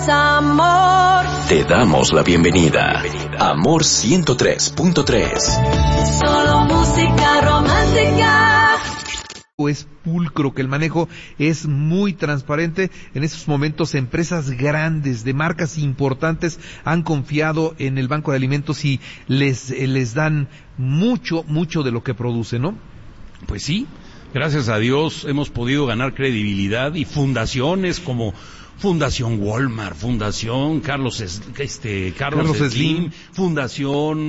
Amor. Te damos la bienvenida. Amor 103.3. Solo música romántica. Es pulcro, que el manejo es muy transparente. En esos momentos empresas grandes de marcas importantes han confiado en el Banco de Alimentos y les dan mucho de lo que produce, ¿no? Pues sí, gracias a Dios hemos podido ganar credibilidad y fundaciones como Fundación Walmart, Fundación Carlos Slim, Fundación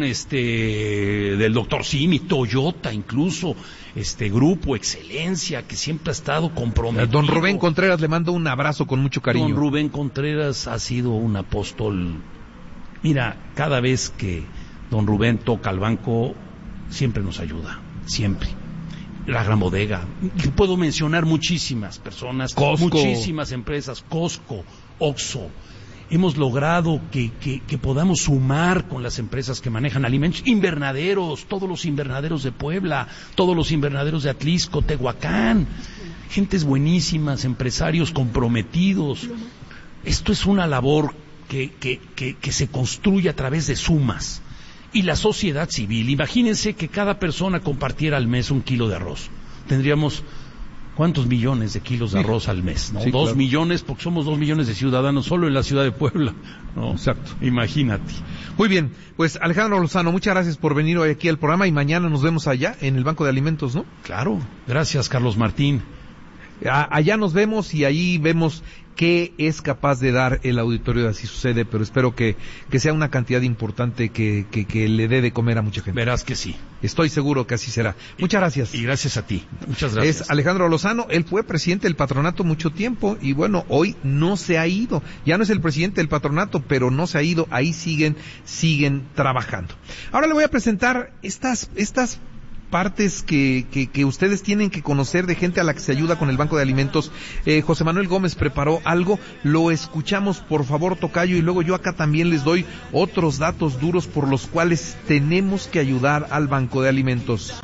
del Dr. Simi, Toyota incluso, Grupo Excelencia, que siempre ha estado comprometido. Don Rubén Contreras le mando un abrazo con mucho cariño. Don Rubén Contreras ha sido un apóstol. Mira, cada vez que don Rubén toca al banco, siempre nos ayuda, siempre. La Gran Bodega, puedo mencionar muchísimas personas, Costco, muchísimas empresas, Costco, Oxxo. Hemos logrado que podamos sumar con las empresas que manejan alimentos, invernaderos, todos los invernaderos de Puebla, todos los invernaderos de Atlisco, Tehuacán, gentes buenísimas, empresarios comprometidos. Esto es una labor que se construye a través de sumas. Y la sociedad civil, imagínense que cada persona compartiera al mes 1 kilo de arroz. Tendríamos, ¿cuántos millones de kilos de arroz al mes? ¿No? Sí, 2 claro. millones, porque somos 2 millones de ciudadanos solo en la ciudad de Puebla, ¿no? Exacto. Imagínate. Muy bien, pues Alejandro Lozano, muchas gracias por venir hoy aquí al programa y mañana nos vemos allá en el Banco de Alimentos, ¿no? Claro, gracias Carlos Martín. Allá nos vemos y ahí vemos qué es capaz de dar el auditorio de Así Sucede, pero espero que sea una cantidad importante que le dé de comer a mucha gente. Verás que sí. Estoy seguro que así será. Muchas gracias. Y gracias a ti. Muchas gracias. Es Alejandro Lozano, él fue presidente del patronato mucho tiempo y bueno, hoy no se ha ido. Ya no es el presidente del patronato, pero no se ha ido, ahí siguen trabajando. Ahora le voy a presentar estas partes que ustedes tienen que conocer de gente a la que se ayuda con el Banco de Alimentos. José Manuel Gómez preparó algo, lo escuchamos por favor, tocayo, y luego yo acá también les doy otros datos duros por los cuales tenemos que ayudar al Banco de Alimentos.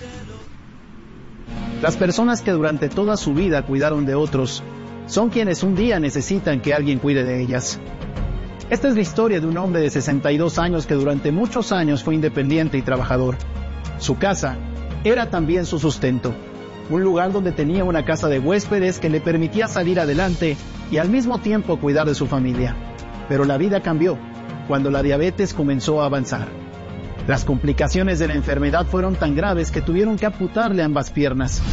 Las personas que durante toda su vida cuidaron de otros son quienes un día necesitan que alguien cuide de ellas. Esta es la historia de un hombre de 62 años que durante muchos años fue independiente y trabajador. Su casa era también su sustento, un lugar donde tenía una casa de huéspedes que le permitía salir adelante y al mismo tiempo cuidar de su familia. Pero la vida cambió cuando la diabetes comenzó a avanzar. Las complicaciones de la enfermedad fueron tan graves que tuvieron que amputarle ambas piernas.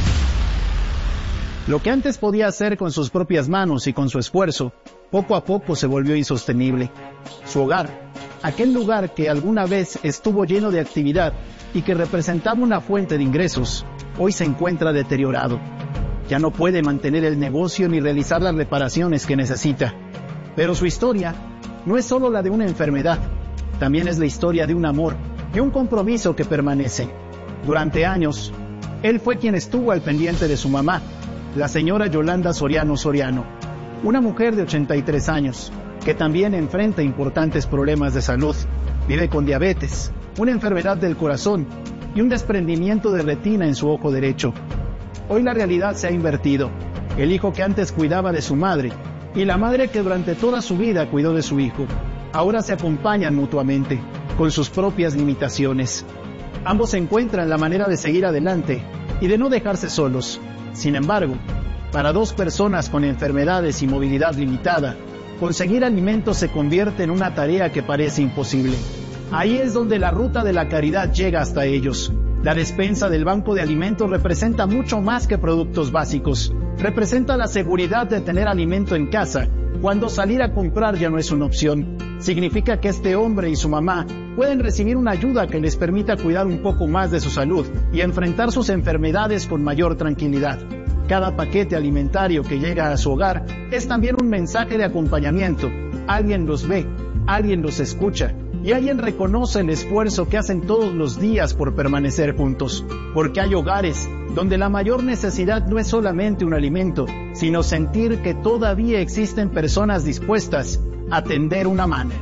Lo que antes podía hacer con sus propias manos y con su esfuerzo, poco a poco se volvió insostenible. Su hogar, aquel lugar que alguna vez estuvo lleno de actividad y que representaba una fuente de ingresos, hoy se encuentra deteriorado. Ya no puede mantener el negocio ni realizar las reparaciones que necesita. Pero su historia no es solo la de una enfermedad, también es la historia de un amor y un compromiso que permanece. Durante años, él fue quien estuvo al pendiente de su mamá, la señora Yolanda Soriano, una mujer de 83 años, que también enfrenta importantes problemas de salud. Vive con diabetes, una enfermedad del corazón y un desprendimiento de retina en su ojo derecho. Hoy la realidad se ha invertido. El hijo que antes cuidaba de su madre y la madre que durante toda su vida cuidó de su hijo, ahora se acompañan mutuamente, con sus propias limitaciones. Ambos encuentran la manera de seguir adelante y de no dejarse solos. Sin embargo, para dos personas con enfermedades y movilidad limitada, conseguir alimentos se convierte en una tarea que parece imposible. Ahí es donde la ruta de la caridad llega hasta ellos. La despensa del Banco de Alimentos representa mucho más que productos básicos. Representa la seguridad de tener alimento en casa, cuando salir a comprar ya no es una opción. Significa que este hombre y su mamá pueden recibir una ayuda que les permita cuidar un poco más de su salud y enfrentar sus enfermedades con mayor tranquilidad. Cada paquete alimentario que llega a su hogar es también un mensaje de acompañamiento. Alguien los ve, alguien los escucha y alguien reconoce el esfuerzo que hacen todos los días por permanecer juntos. Porque hay hogares donde la mayor necesidad no es solamente un alimento, sino sentir que todavía existen personas dispuestas a tender una mano.